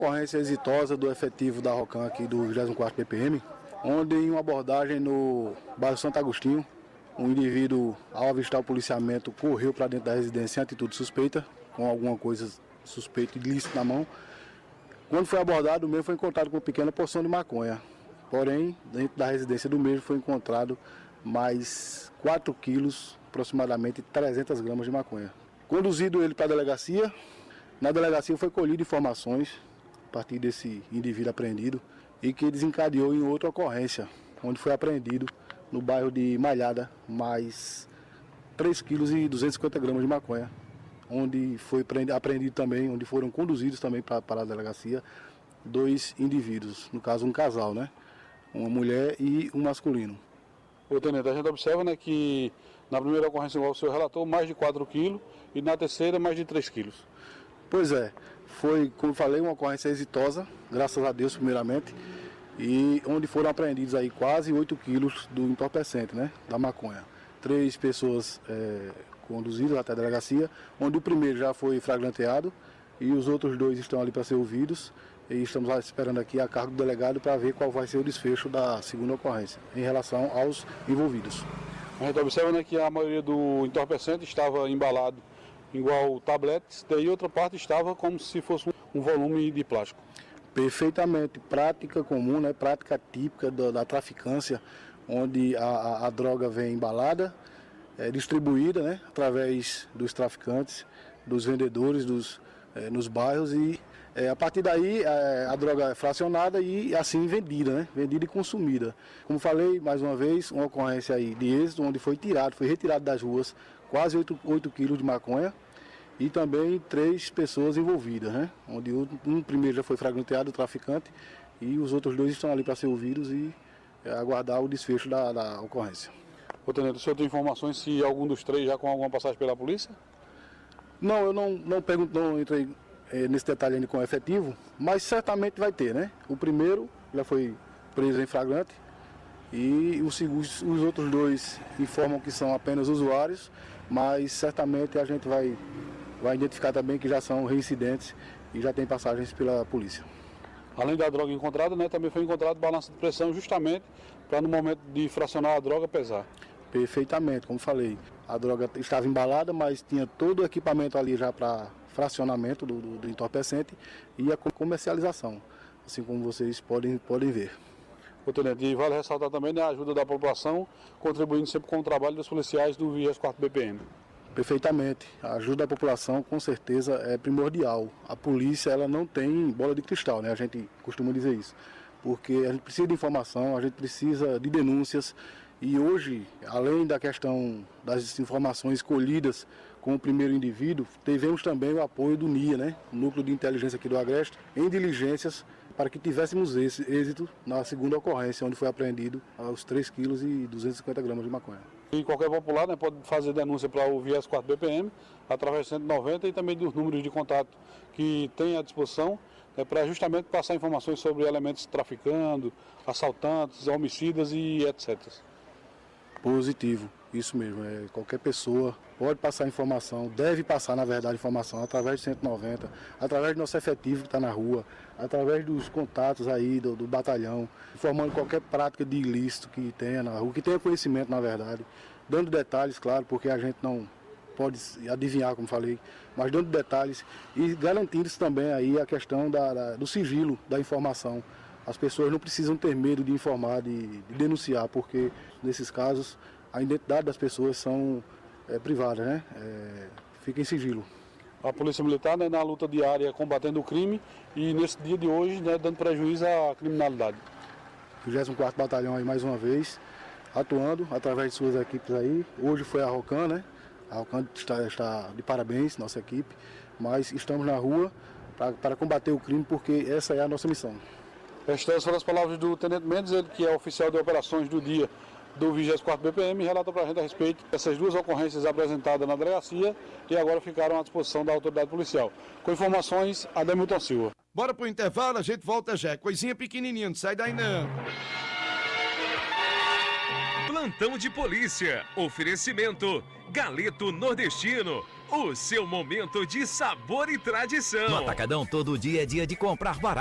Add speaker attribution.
Speaker 1: Ocorrência exitosa do efetivo da ROCAM aqui do 24º PPM, onde em uma abordagem no bairro Santo Agostinho, um indivíduo, ao avistar o policiamento, correu para dentro da residência em atitude suspeita, com alguma coisa suspeita e ilícita na mão. Quando foi abordado, o mesmo foi encontrado com uma pequena porção de maconha. Porém, dentro da residência do mesmo foi encontrado mais 4 quilos, aproximadamente 300 gramas de maconha. Conduzido ele para a delegacia, na delegacia foi colhido informações a partir desse indivíduo apreendido e que desencadeou em outra ocorrência, onde foi apreendido no bairro de Malhada mais 3 quilos e 250 gramas de maconha, onde foi apreendido também, onde foram conduzidos também para a delegacia 2 indivíduos, no caso um casal, né? Uma mulher e um masculino.
Speaker 2: Ô, tenente, a gente observa, né, que na primeira ocorrência, igual o senhor relatou, mais de 4 quilos e na terceira mais de 3 quilos.
Speaker 1: Pois é, foi, como eu falei, uma ocorrência exitosa, graças a Deus primeiramente, e onde foram apreendidos aí quase 8 quilos do entorpecente, né, da maconha. 3 pessoas conduzidas até a delegacia, onde o primeiro já foi flagranteado e os outros 2 estão ali para ser ouvidos. E estamos lá esperando aqui a cargo do delegado para ver qual vai ser o desfecho da segunda ocorrência em relação aos envolvidos.
Speaker 2: A gente observa, né, que a maioria do entorpecente estava embalado igual tabletes, daí outra parte estava como se fosse um volume de plástico.
Speaker 1: Perfeitamente, prática comum, né, prática típica da traficância, onde a droga vem embalada, distribuída, né, através dos traficantes, dos vendedores nos bairros e a partir daí a droga é fracionada e assim vendida, né? Vendida e consumida. Como falei, mais uma vez, uma ocorrência aí de êxito, onde foi retirado das ruas quase 8 quilos de maconha e também 3 pessoas envolvidas, né? Onde um primeiro já foi fragmenteado, o traficante, e os outros 2 estão ali para ser ouvidos e aguardar o desfecho da ocorrência.
Speaker 2: Ô, tenente, o senhor tem informações se algum dos 3 já com alguma passagem pela polícia?
Speaker 1: Não, eu não entrei nesse detalhe ainda com o efetivo, mas certamente vai ter, né? O primeiro já foi preso em flagrante e os outros 2 informam que são apenas usuários, mas certamente a gente vai identificar também que já são reincidentes e já tem passagens pela polícia.
Speaker 2: Além da droga encontrada, né, também foi encontrado balança de pressão justamente para no momento de fracionar a droga pesar.
Speaker 1: Perfeitamente, como falei, a droga estava embalada, mas tinha todo o equipamento ali já para fracionamento do entorpecente e a comercialização, assim como vocês podem ver.
Speaker 2: Ô, tenente, e vale ressaltar também, né, a ajuda da população, contribuindo sempre com o trabalho dos policiais do 24º BPM.
Speaker 1: Perfeitamente, a ajuda da população com certeza é primordial. A polícia ela não tem bola de cristal, né? A gente costuma dizer isso, porque a gente precisa de informação, a gente precisa de denúncias. E hoje, além da questão das informações colhidas com o primeiro indivíduo, tivemos também o apoio do NIA, né? O Núcleo de Inteligência aqui do Agreste, em diligências para que tivéssemos êxito na segunda ocorrência, onde foi apreendido os 3 quilos e 250 gramas de maconha.
Speaker 2: E qualquer popular, né, pode fazer denúncia para o 24º BPM, através do 190 e também dos números de contato que tem à disposição, para justamente passar informações sobre elementos traficando, assaltantes, homicidas e etc.
Speaker 1: Positivo, isso mesmo. Qualquer pessoa pode passar informação, deve passar, na verdade, informação através do 190, através do nosso efetivo que está na rua, através dos contatos aí do batalhão, informando qualquer prática de ilícito que tenha na rua, que tenha conhecimento, na verdade, dando detalhes, claro, porque a gente não pode adivinhar, como falei, mas dando detalhes e garantindo também aí a questão do sigilo da informação. As pessoas não precisam ter medo de informar, de denunciar, porque nesses casos a identidade das pessoas são privadas, né? Fica em sigilo.
Speaker 2: A Polícia Militar, né, na luta diária combatendo o crime e nesse dia de hoje, né, dando prejuízo à criminalidade.
Speaker 1: 24º Batalhão aí mais uma vez, atuando através de suas equipes aí. Hoje foi a ROCAM, né? A ROCAM está de parabéns, nossa equipe, mas estamos na rua para combater o crime, porque essa é a nossa missão.
Speaker 2: Estas foram as palavras do Tenente Mendes, ele que é oficial de operações do dia do 24º BPM, relata para a gente a respeito dessas 2 ocorrências apresentadas na delegacia e agora ficaram à disposição da autoridade policial. Com informações, Ademilton Silva.
Speaker 3: Bora pro intervalo, a gente volta já. Coisinha pequenininha, não sai daí não.
Speaker 4: Plantão de polícia. Oferecimento Galeto Nordestino. o seu momento de sabor e tradição.
Speaker 5: No Atacadão, todo dia é dia de comprar barato.